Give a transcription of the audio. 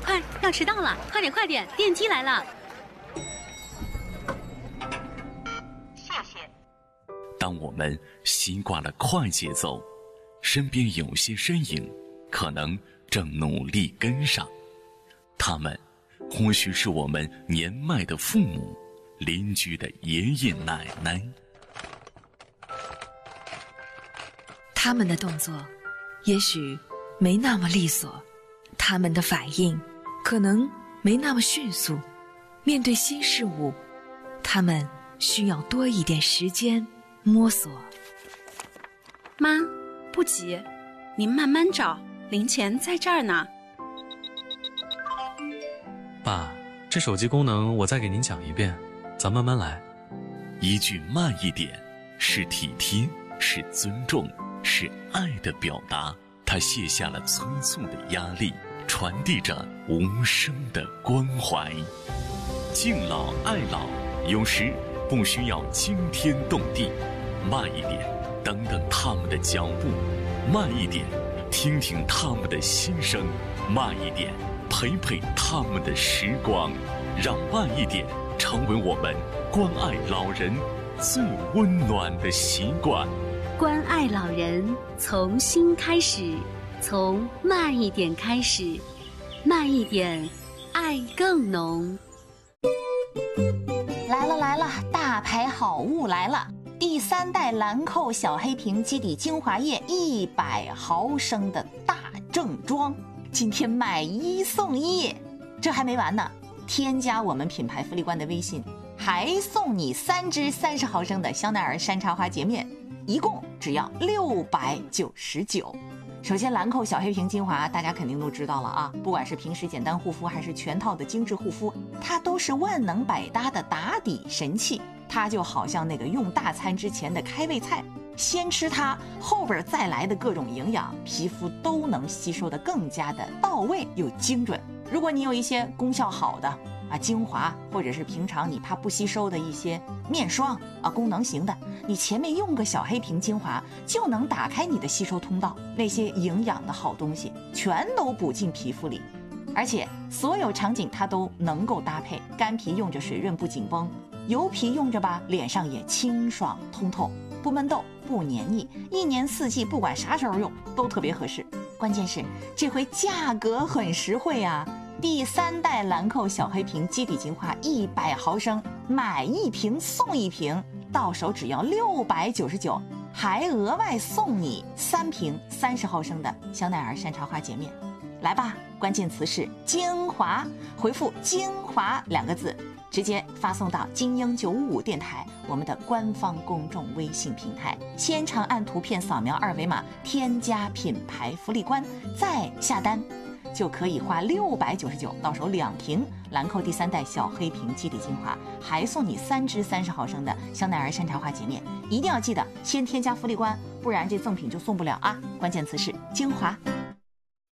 快，要迟到了，快点快点，电梯来了。 谢谢。 当我们习惯了快节奏，身边有些身影可能正努力跟上，他们或许是我们年迈的父母、邻居的爷爷奶奶。 他们的动作也许没那么利索，他们的反应可能没那么迅速，面对新事物，他们需要多一点时间摸索。 妈，不急，您慢慢找，零钱在这儿呢。 爸，这手机功能我再给您讲一遍，咱慢慢来。 一句慢一点，是体贴，是尊重，是爱的表达。他卸下了催促的压力，传递着无声的关怀。敬老爱老，有时不需要惊天动地，慢一点，等等他们的脚步；慢一点，听听他们的心声；慢一点，陪陪他们的时光。让慢一点成为我们关爱老人最温暖的习惯。 关爱老人，从心开始，从慢一点开始，慢一点，爱更浓。 来了来了，大牌好物来了！第3代兰蔻小黑瓶基底精华液100毫升的大正装，今天买1送1，这还没完呢！添加我们品牌福利官的微信，还送你3支30毫升的香奈儿山茶花洁面，一共只要699。首先，兰蔻小黑瓶精华大家肯定都知道了啊，不管是平时简单护肤还是全套的精致护肤，它都是万能百搭的打底神器。它就好像那个用大餐之前的开胃菜，先吃它，后边再来的各种营养，皮肤都能吸收得更加的到位又精准。如果你有一些功效好的精华，或者是平常你怕不吸收的一些面霜功能型的，你前面用个小黑瓶精华就能打开你的吸收通道，那些营养的好东西全都补进皮肤里。而且所有场景它都能够搭配，干皮用着水润不紧绷，油皮用着吧脸上也清爽通透，不闷痘不黏腻，一年四季不管啥时候用都特别合适。关键是这回价格很实惠啊！第3代兰蔻小黑瓶基底精华100毫升，买1瓶送1瓶，到手只要699，还额外送你3瓶30毫升的香奈儿山茶花洁面。来吧，关键词是精华，回复精华2个字，直接发送到精英955电台我们的官方公众微信平台，现场按图片扫描2维码添加品牌福利官，再下单就可以花699，到手2瓶兰蔻第3代小黑瓶基底精华，还送你3支30毫升的香奈儿山茶花洁面。一定要记得先添加福利官，不然这赠品就送不了啊！关键词是精华。